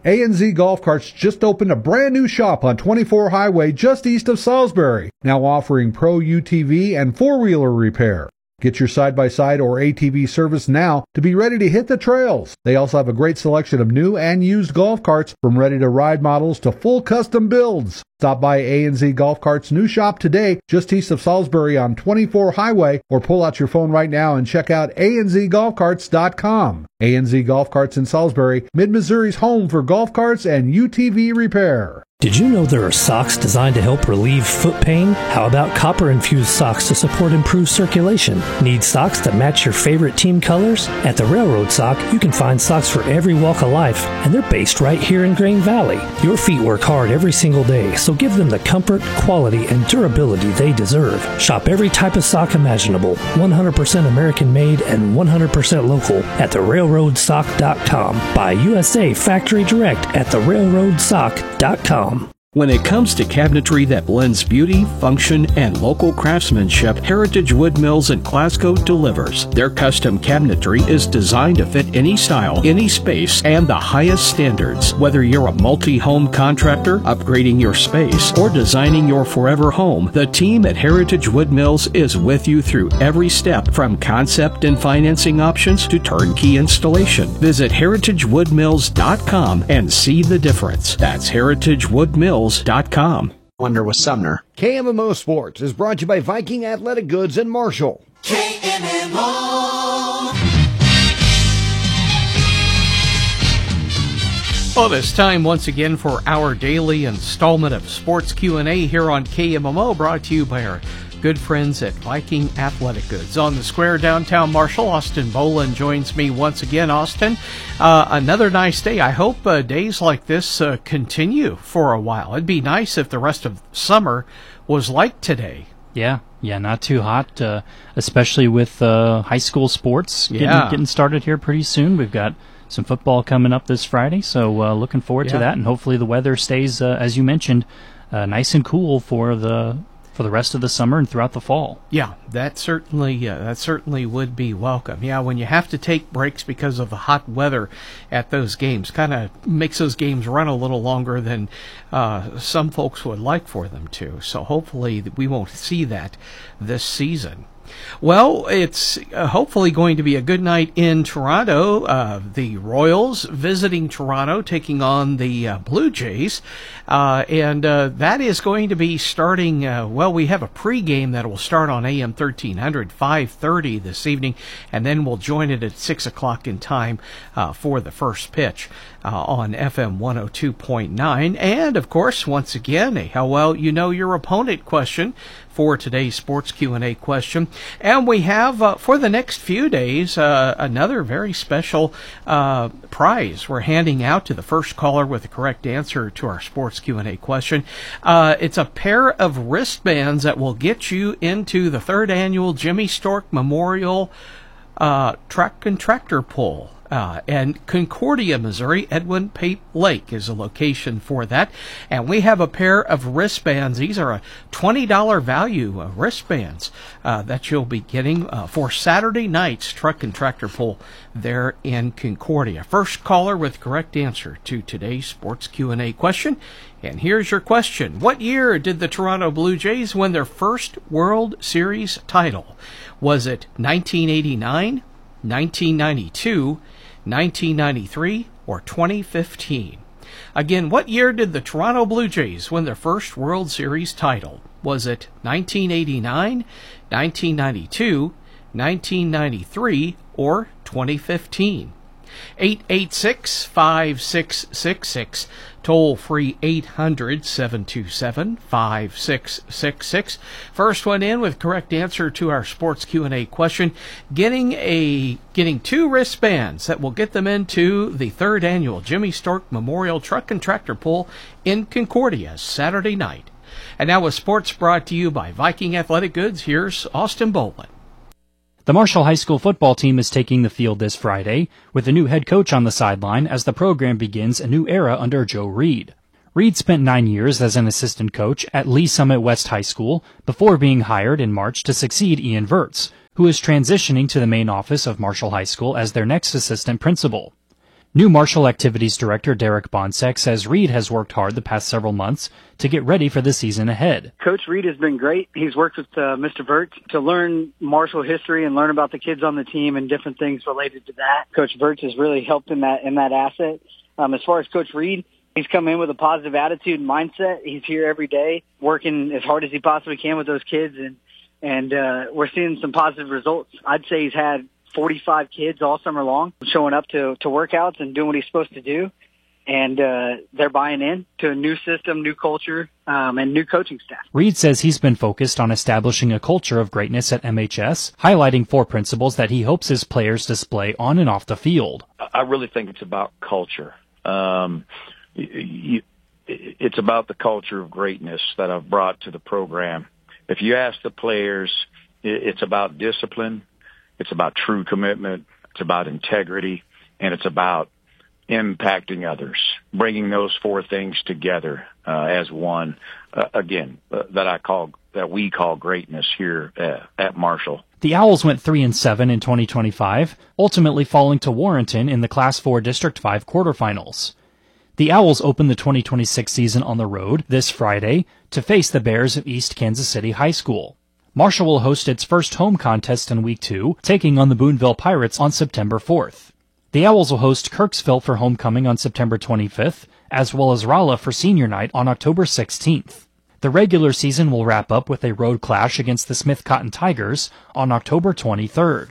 A&Z Golf Carts just opened a brand new shop on 24 Highway just east of Salisbury, now offering Pro UTV and four-wheeler repair. Get your side-by-side or ATV service now to be ready to hit the trails. They also have a great selection of new and used golf carts, from ready-to-ride models to full custom builds. Stop by A&Z Golf Carts' new shop today, just east of Salisbury on 24 Highway, or pull out your phone right now and check out anzgolfcarts.com. A&Z Golf Carts in Salisbury, Mid-Missouri's home for golf carts and UTV repair. Did you know there are socks designed to help relieve foot pain? How about copper-infused socks to support improved circulation? Need socks that match your favorite team colors? At the Railroad Sock, you can find socks for every walk of life, and they're based right here in Grain Valley. Your feet work hard every single day, so give them the comfort, quality, and durability they deserve. Shop every type of sock imaginable, 100% American-made and 100% local at therailroadsock.com. Buy USA Factory Direct at therailroadsock.com. When it comes to cabinetry that blends beauty, function, and local craftsmanship, Heritage Wood Mills in Glasgow delivers. Their custom cabinetry is designed to fit any style, any space, and the highest standards. Whether you're a multi-home contractor, upgrading your space, or designing your forever home, the team at Heritage Wood Mills is with you through every step, from concept and financing options to turnkey installation. Visit heritagewoodmills.com and see the difference. That's heritagewoodmills.com. Wonder with Sumner. KMMO Sports is brought to you by Viking Athletic Goods in Marshall. KMMO. Well, it's time once again for our daily installment of Sports Q&A here on KMMO, brought to you by our good friends at Viking Athletic Goods. On the square downtown Marshall, Austin Boland joins me once again. Austin, another nice day. I hope days like this continue for a while. It'd be nice if the rest of summer was like today. Yeah, not too hot, especially with high school sports getting started here pretty soon. We've got some football coming up this Friday, so looking forward to that, and hopefully the weather stays, as you mentioned, nice and cool for the rest of the summer and throughout the fall. Yeah, that certainly would be welcome. Yeah, when you have to take breaks because of the hot weather at those games, kind of makes those games run a little longer than some folks would like for them to. So hopefully we won't see that this season. Well, it's hopefully going to be a good night in Toronto. The Royals visiting Toronto, taking on the Blue Jays. And that is going to be starting, we have a pregame that will start on AM 1300, 5:30 this evening, and then we'll join it at 6 o'clock in time for the first pitch on FM 102.9. And, of course, once again, how well you know your opponent question for today's Sports Q&A question. And we have, for the next few days, another very special prize we're handing out to the first caller with the correct answer to our Sports Q&A question. It's a pair of wristbands that will get you into the 3rd annual Jimmy Stork Memorial Truck and Tractor Pull. And Concordia, Missouri, Edwin Pape Lake is a location for that. And we have a pair of wristbands. These are a $20 value wristbands that you'll be getting for Saturday night's Truck and Tractor Pull there in Concordia. First caller with correct answer to today's Sports Q&A question. And here's your question. What year did the Toronto Blue Jays win their first World Series title? Was it 1989, 1992, 1993, or 2015? Again, what year did the Toronto Blue Jays win their first World Series title? Was it 1989, 1992, 1993, or 2015? 886-5666, toll-free 800-727-5666. First one in with correct answer to our Sports Q&A question, getting 2 wristbands that will get them into the 3rd annual Jimmy Stork Memorial Truck and Tractor Pull in Concordia Saturday night. And now with sports brought to you by Viking Athletic Goods, here's Austin Boland. The Marshall High School football team is taking the field this Friday, with a new head coach on the sideline as the program begins a new era under Joe Reed. Reed spent 9 years as an assistant coach at Lee Summit West High School before being hired in March to succeed Ian Verts, who is transitioning to the main office of Marshall High School as their next assistant principal. New Marshall Activities Director Derek Bonsek says Reed has worked hard the past several months to get ready for the season ahead. Coach Reed has been great. He's worked with Mr. Vert to learn Marshall history and learn about the kids on the team and different things related to that. Coach Vert has really helped in that asset. As far as Coach Reed, he's come in with a positive attitude and mindset. He's here every day working as hard as he possibly can with those kids, and we're seeing some positive results. I'd say he's had 45 kids all summer long showing up to workouts and doing what he's supposed to do. And they're buying in to a new system, new culture, and new coaching staff. Reed says he's been focused on establishing a culture of greatness at MHS, highlighting 4 principles that he hopes his players display on and off the field. I really think it's about culture. It's about the culture of greatness that I've brought to the program. If you ask the players, it's about discipline. It's about true commitment. It's about integrity, and it's about impacting others, bringing those 4 things together as one. That we call greatness here at Marshall. The Owls went 3-7 in 2025, ultimately falling to Warrenton in the Class 4 District 5 quarterfinals. The Owls open the 2026 season on the road this Friday to face the Bears of East Kansas City High School. Marshall will host its first home contest in Week 2, taking on the Boonville Pirates on September 4th. The Owls will host Kirksville for homecoming on September 25th, as well as Rolla for senior night on October 16th. The regular season will wrap up with a road clash against the Smith Cotton Tigers on October 23rd.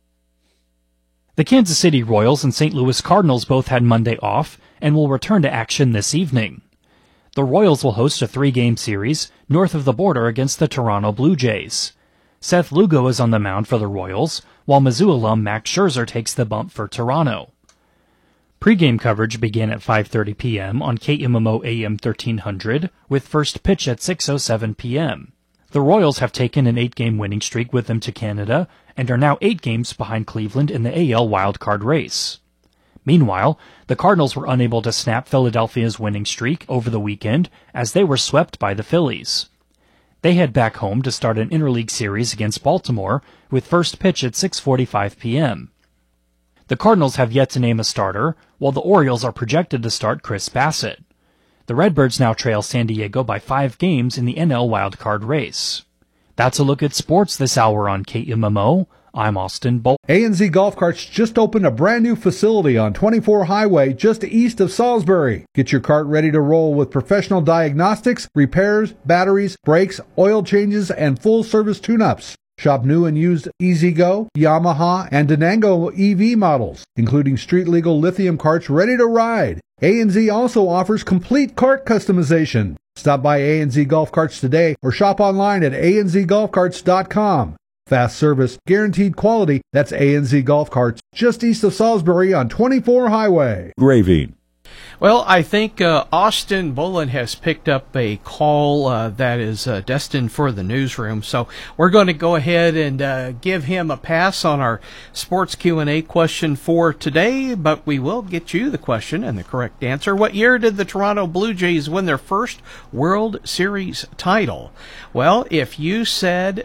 The Kansas City Royals and St. Louis Cardinals both had Monday off and will return to action this evening. The Royals will host a 3-game series north of the border against the Toronto Blue Jays. Seth Lugo is on the mound for the Royals, while Mizzou alum Max Scherzer takes the bump for Toronto. Pre-game coverage began at 5:30 p.m. on KMMO AM 1300, with first pitch at 6:07 p.m. The Royals have taken an 8-game winning streak with them to Canada and are now 8 games behind Cleveland in the AL wildcard race. Meanwhile, the Cardinals were unable to snap Philadelphia's winning streak over the weekend as they were swept by the Phillies. They head back home to start an interleague series against Baltimore with first pitch at 6:45 p.m. The Cardinals have yet to name a starter, while the Orioles are projected to start Chris Bassett. The Redbirds now trail San Diego by 5 games in the NL wildcard race. That's a look at sports this hour on KMMO. I'm Austin Bolt. A&Z Golf Carts just opened a brand new facility on 24 Highway just east of Salisbury. Get your cart ready to roll with professional diagnostics, repairs, batteries, brakes, oil changes, and full-service tune-ups. Shop new and used E-Z-Go, Yamaha, and Denango EV models, including street-legal lithium carts ready to ride. A&Z also offers complete cart customization. Stop by A&Z Golf Carts today or shop online at anzgolfcarts.com. Fast service, guaranteed quality. That's A&Z Golf Carts, just east of Salisbury on 24 Highway. Gravine. Well, I think Austin Bolin has picked up a call that is destined for the newsroom, so we're going to go ahead and give him a pass on our sports Q&A question for today, but we will get you the question and the correct answer. What year did the Toronto Blue Jays win their first World Series title? Well, if you said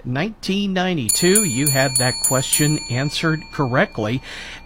1992, you had that question answered correctly.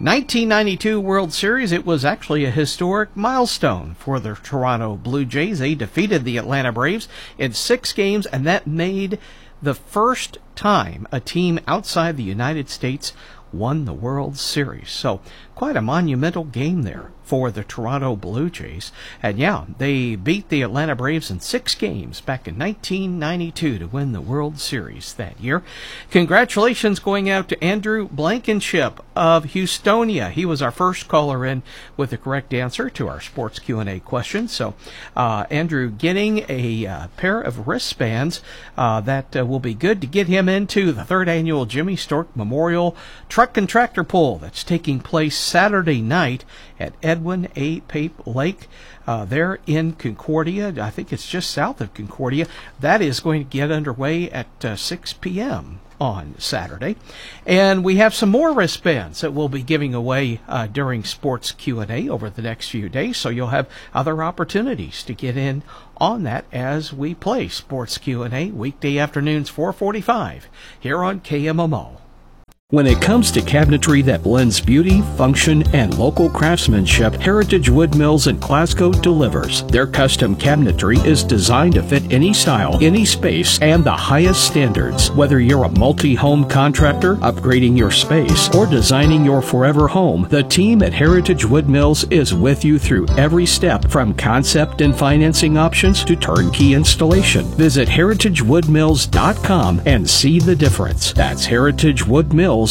1992 World Series, it was actually a historic milestone for the Toronto Blue Jays. They defeated the Atlanta Braves in 6 games, and that made the first time a team outside the United States won the World Series. So quite a monumental game there for the Toronto Blue Jays. And yeah, they beat the Atlanta Braves in 6 games back in 1992 to win the World Series that year. Congratulations going out to Andrew Blankenship of Houstonia. He was our first caller in with the correct answer to our sports Q&A question. So Andrew getting a pair of wristbands that will be good to get him into the 3rd annual Jimmy Stork Memorial Truck and Tractor Pull that's taking place Saturday night at Edwin A. Pape Lake there in Concordia. I think it's just south of Concordia. That is going to get underway at 6 p.m. on Saturday. And we have some more wristbands that we'll be giving away during Sports Q&A over the next few days, so you'll have other opportunities to get in on that as we play Sports Q&A weekday afternoons 4:45 here on KMMO. When it comes to cabinetry that blends beauty, function, and local craftsmanship, Heritage Wood Mills in Glasgow delivers. Their custom cabinetry is designed to fit any style, any space, and the highest standards. Whether you're a multi-home contractor, upgrading your space, or designing your forever home, the team at Heritage Wood Mills is with you through every step, from concept and financing options to turnkey installation. Visit heritagewoodmills.com and see the difference. That's heritagewoodmills.com.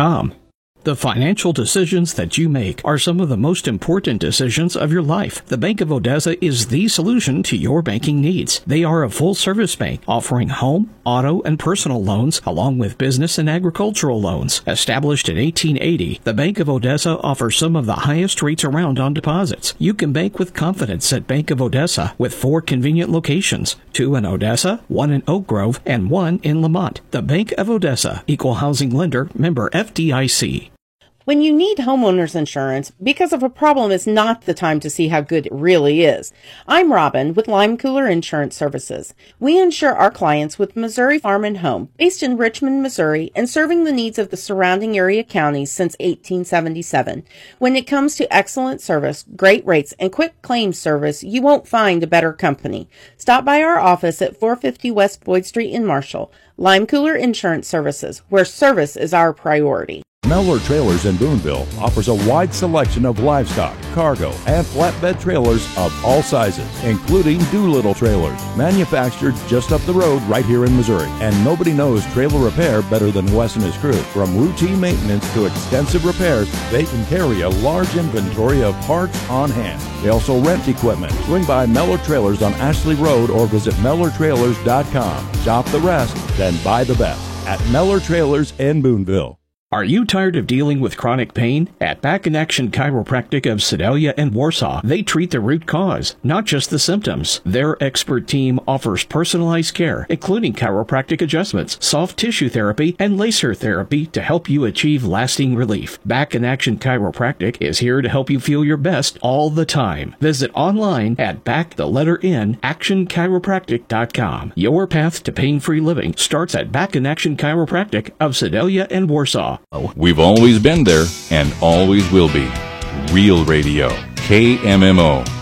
The financial decisions that you make are some of the most important decisions of your life. The Bank of Odessa is the solution to your banking needs. They are a full-service bank offering home, auto, and personal loans, along with business and agricultural loans. Established in 1880, the Bank of Odessa offers some of the highest rates around on deposits. You can bank with confidence at Bank of Odessa with 4 convenient locations, 2 in Odessa, 1 in Oak Grove, and 1 in Lamont. The Bank of Odessa, Equal Housing Lender, member FDIC. When you need homeowners insurance, because of a problem is not the time to see how good it really is. I'm Robin with Lime Cooler Insurance Services. We insure our clients with Missouri Farm and Home, based in Richmond, Missouri, and serving the needs of the surrounding area counties since 1877. When it comes to excellent service, great rates, and quick claims service, you won't find a better company. Stop by our office at 450 West Boyd Street in Marshall. Lime Cooler Insurance Services, where service is our priority. Mellor Trailers in Boonville offers a wide selection of livestock, cargo, and flatbed trailers of all sizes, including Doolittle trailers, manufactured just up the road right here in Missouri. And nobody knows trailer repair better than Wes and his crew. From routine maintenance to extensive repairs, they can carry a large inventory of parts on hand. They also rent equipment. Swing by Mellor Trailers on Ashley Road or visit MellerTrailers.com. Shop the rest, then buy the best at Mellor Trailers in Boonville. Are you tired of dealing with chronic pain? At Back in Action Chiropractic of Sedalia and Warsaw, they treat the root cause, not just the symptoms. Their expert team offers personalized care, including chiropractic adjustments, soft tissue therapy, and laser therapy to help you achieve lasting relief. Back in Action Chiropractic is here to help you feel your best all the time. Visit online at actionchiropractic.com. Your path to pain-free living starts at Back in Action Chiropractic of Sedalia and Warsaw. We've always been there and always will be. Real Radio, KMMO.